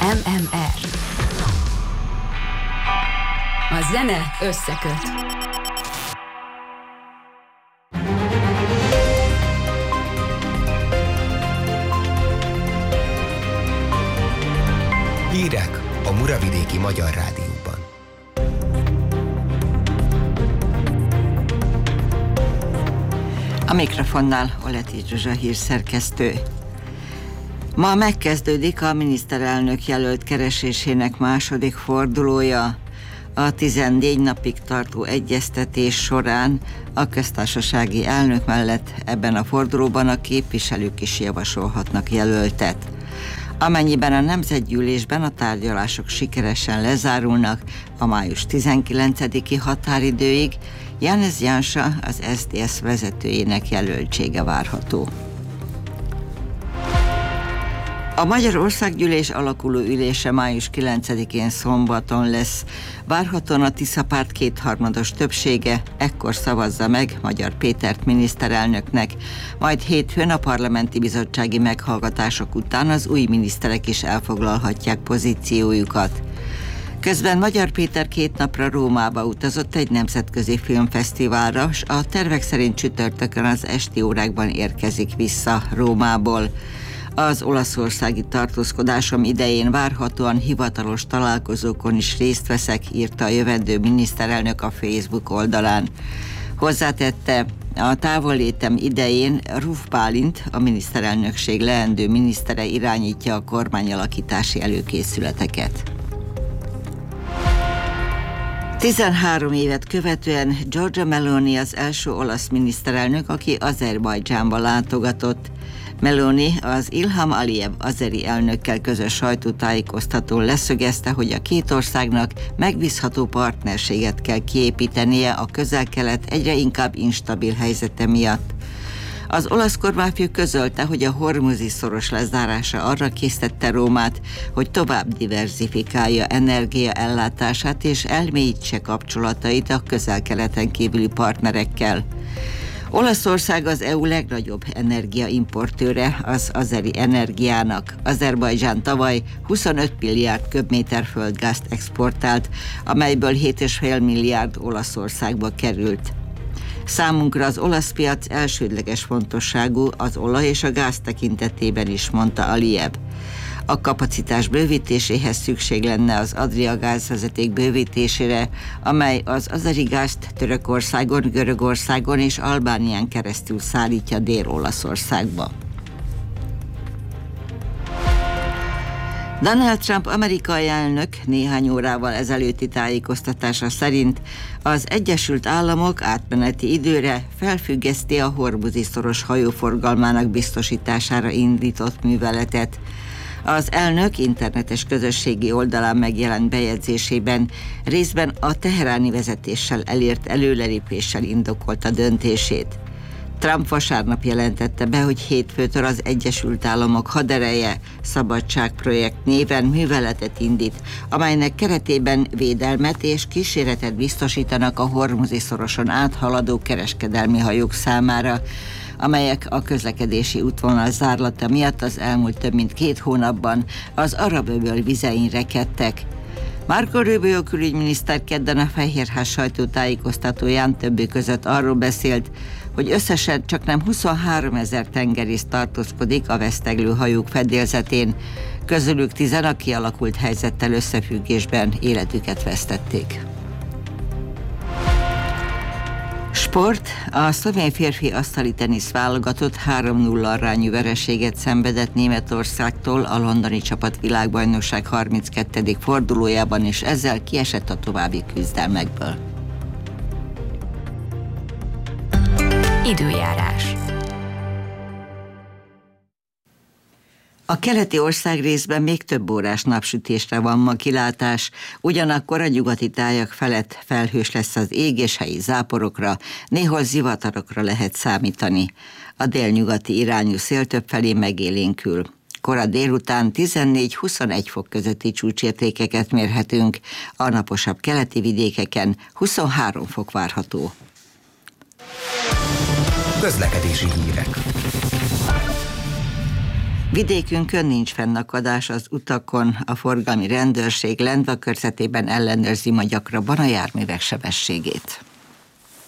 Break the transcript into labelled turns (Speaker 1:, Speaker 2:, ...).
Speaker 1: MMR. A zene összeköt.
Speaker 2: Hírek a Muravidéki Magyar Rádióban.
Speaker 3: A mikrofonnál Oleti Zsuzsa hírszerkesztő. Ma megkezdődik a miniszterelnök jelölt keresésének második fordulója. A 14 napig tartó egyeztetés során a köztársasági elnök mellett ebben a fordulóban a képviselők is javasolhatnak jelöltet. Amennyiben a nemzetgyűlésben a tárgyalások sikeresen lezárulnak a május 19-i határidőig, Janez Janša az SZDSZ vezetőjének jelöltsége várható. A Magyar Országgyűlés alakuló ülése május 9-én szombaton lesz. Várhatóan a Tisza párt kétharmados többsége ekkor szavazza meg Magyar Pétert miniszterelnöknek, majd hétfőn a parlamenti bizottsági meghallgatások után az új miniszterek is elfoglalhatják pozíciójukat. Közben Magyar Péter 2 napra Rómába utazott egy nemzetközi filmfesztiválra, s a tervek szerint csütörtökön az esti órákban érkezik vissza Rómából. Az olaszországi tartózkodásom idején várhatóan hivatalos találkozókon is részt veszek, írta a jövendő miniszterelnök a Facebook oldalán. Hozzátette, a távollétem idején Ruf Bálint, a miniszterelnökség leendő minisztere irányítja a kormányalakítási előkészületeket. 13 évet követően Giorgia Meloni az első olasz miniszterelnök, aki Azerbajdzsánba látogatott. Meloni az Ilham Aliyev azeri elnökkel közös sajtótájékoztatón leszögezte, hogy a két országnak megbízható partnerséget kell kiépítenie a Közel-Kelet egyre inkább instabil helyzete miatt. Az olasz kormányfő közölte, hogy a hormuzi szoros lezárása arra késztette Rómát, hogy tovább diverzifikálja energiaellátását és elmélyítse kapcsolatait a Közel-Keleten kívüli partnerekkel. Olaszország az EU legnagyobb energiaimportőre az azeri energiának. Azerbajdzsán tavaly 25 milliárd köbméter földgázt exportált, amelyből 7,5 milliárd Olaszországba került. Számunkra az olasz piac elsődleges fontosságú az olaj és a gáz tekintetében is, mondta Aliyev. A kapacitás bővítéséhez szükség lenne az Adria gázvezeték bővítésére, amely az azeri gázt Törökországon, Görögországon és Albánián keresztül szállítja Dél-Olaszországba. Donald Trump amerikai elnök néhány órával ezelőtti tájékoztatása szerint az Egyesült Államok átmeneti időre felfüggeszti a hormuzi szoros hajóforgalmának biztosítására indított műveletet. Az elnök internetes közösségi oldalán megjelent bejegyzésében részben a teheráni vezetéssel elért előrelépéssel indokolta döntését. Trump vasárnap jelentette be, hogy hétfőtől az Egyesült Államok hadereje Szabadságprojekt néven műveletet indít, amelynek keretében védelmet és kíséretet biztosítanak a hormuzi szoroson áthaladó kereskedelmi hajók számára, amelyek a közlekedési útvonal zárlata miatt az elmúlt több mint 2 hónapban az Arab-öböl vizein rekedtek. Marco Rubio külügyminiszter kedden a Fehérház sajtótájékoztatóján többek között arról beszélt, hogy összesen csaknem 23 000 tengerész tartózkodik a veszteglő hajók fedélzetén, közülük 10, a kialakult helyzettel összefüggésben életüket vesztették. Sport. A szlovén férfi asztali tenisz válogatott 3-0 arányú vereséget szenvedett Németországtól a londoni csapat világbajnokság 32. fordulójában, és ezzel kiesett a további küzdelmekből.
Speaker 1: Időjárás.
Speaker 3: A keleti országrészben még több órás napsütésre van ma kilátás, ugyanakkor a nyugati tájak felett felhős lesz az ég, és helyi záporokra, néhol zivatarokra lehet számítani. A délnyugati irányú szél többfelé megélénkül. Kora délután 14-21 fok közötti csúcsértékeket mérhetünk, a naposabb keleti vidékeken 23 fok várható.
Speaker 2: Közlekedési hírek.
Speaker 3: Vidékünkön nincs fennakadás az utakon, a forgalmi rendőrség Lendva körzetében ellenőrzi ma gyakrabban a járművek sebességét.